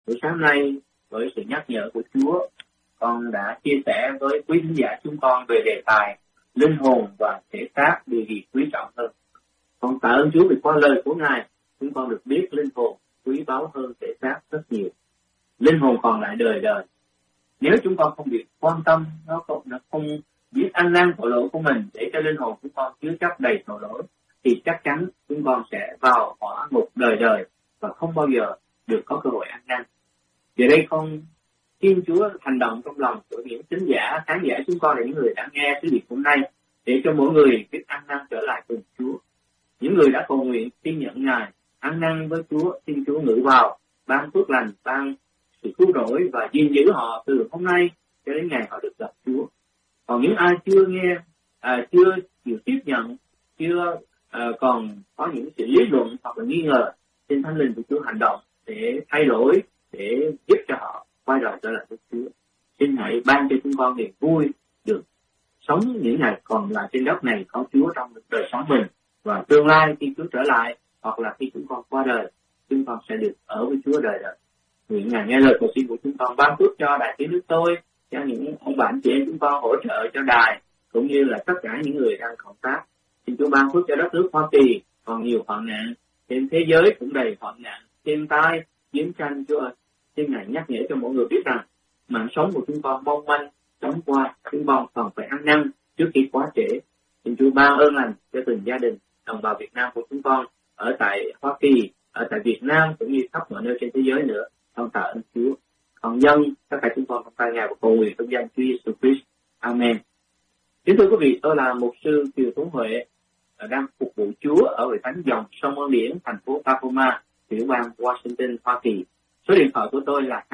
Buổi sáng nay, với sự nhắc nhở của Chúa, con đã chia sẻ với quý khán giả chúng con về đề tài linh hồn và thể xác điều gì quý trọng hơn. Con tạ ơn Chúa vì qua lời của Ngài, chúng con được biết linh hồn quý báu hơn thể xác rất nhiều. Linh hồn còn lại đời đời. Nếu chúng con không biết quan tâm, nó không biết ăn năn tội lỗi của mình để cho linh hồn chúng con chứa chấp đầy tội lỗi, thì chắc chắn chúng con sẽ vào hỏa ngục đời đời và không bao giờ được có cơ hội ăn năn. Giờ đây con xin Chúa hành động trong lòng của những tín giả, khán giả chúng con là những người đã nghe sứ điệp hôm nay, để cho mỗi người biết ăn năn trở lại cùng Chúa. Những người đã cầu nguyện tin nhận Ngài, ăn năn với Chúa, xin Chúa ngự vào, ban phước lành, ban sự cứu rỗi và gìn giữ họ từ hôm nay cho đến ngày họ được gặp Chúa. Còn những ai chưa nghe, chưa chịu tiếp nhận, chưa còn có những sự lý luận hoặc là nghi ngờ, xin Thánh Linh của Chúa hành động để thay đổi, để giúp cho họ quay đầu trở lại với Chúa. Xin hãy ban cho chúng con niềm vui được sống những ngày còn lại trên đất này có Chúa trong đời sống mình, và tương lai khi Chúa trở lại hoặc là khi chúng con qua đời, chúng con sẽ được ở với Chúa đời đời. Nguyện Ngài nghe lời cầu xin của chúng con, ban phước cho Đài Tiếng Nước Tôi, cho những ông bạn chị em chúng con hỗ trợ cho đài, cũng như là tất cả những người đang cộng tác. Xin Chúa ban phước cho đất nước Hoa Kỳ còn nhiều hoạn nạn, trên thế giới cũng đầy hoạn nạn, thiên tai, chiến tranh. Chúa ơi, xin Ngài nhắc nhở cho mỗi người biết rằng mạng sống của chúng con mong manh chóng qua, chúng con còn phải ăn năn trước khi quá trễ. Xin Chúa ban ơn lành cho từng gia đình đồng bào Việt Nam của chúng con ở tại Hoa Kỳ, ở tại Việt Nam cũng như khắp mọi nơi trên thế giới nữa. Con tạ ơn Chúa. Còn dân tất cả chúng con trong tay Ngài và cầu nguyện trong danh Chúa Jesus Christ. Amen. Kính thưa quý vị, tôi là mục sư Kiều Tuấn Huệ, đang phục vụ Chúa ở hội thánh dòng sông Ân Điển, thành phố Tacoma, tiểu bang Washington, Hoa Kỳ. Số điện thoại của tôi là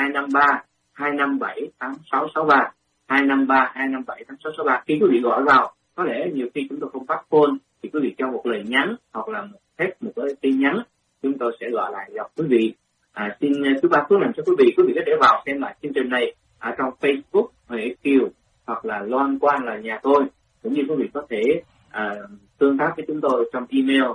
253-257-8663, 253-257-8663. Khi quý vị gọi vào, có lẽ nhiều khi chúng tôi không bắt phone, thì quý vị cho một lời nhắn hoặc là một cái tin nhắn, chúng tôi sẽ gọi lại gặp quý vị. Xin Chúa ban phước làm cho quý vị có thể vào xem lại chương trình này ở trong Facebook Huệ Kiều hoặc là Loan Quang là nhà tôi, cũng như quý vị có thể tương tác với chúng tôi trong email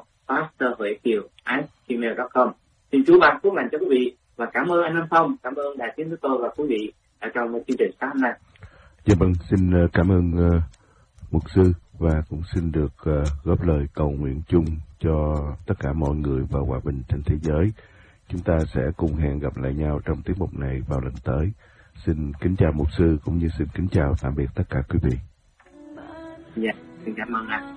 pastorhuekiều@gmail.com. Xin Chúa ban phước làm cho quý vị, và cảm ơn anh Nam Phong, cảm ơn Đài Tiếng Nước Tôi và quý vị trong chương trình sáng hôm nay. Dạ vâng, xin cảm ơn mục sư, và cũng xin được góp lời cầu nguyện chung cho tất cả mọi người và hòa bình trên thế giới. Chúng ta sẽ cùng hẹn gặp lại nhau trong tiết mục này vào lần tới. Xin kính chào mục sư cũng như xin kính chào tạm biệt tất cả quý vị. Dạ, xin cảm ơn anh.